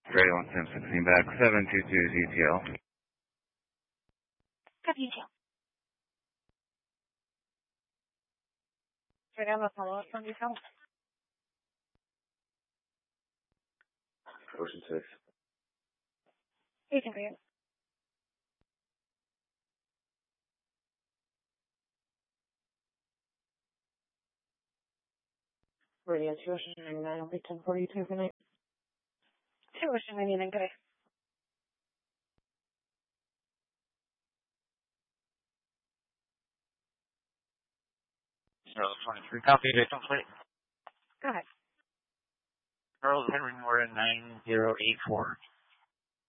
Radio 1716 back, 722 ZTL. Copy detail. Right now, a follow-up from detail. Ocean 6. Agent for you. Radio 2 Ocean 99, I'll be 1042 for night. 2 Ocean 99, good day. Charles 23, copy, victim plate. Go ahead. Charles Henry Moore 9084.